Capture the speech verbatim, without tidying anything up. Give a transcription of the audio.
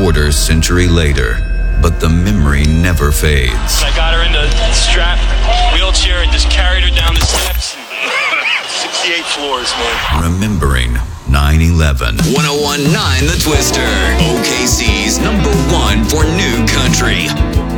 quarter century later, but the memory never fades. I got her in the strap wheelchair and just carried her down the steps. sixty-eight floors, man. Remembering nine eleven. one oh one point nine The Twister, O K C's number one for new country.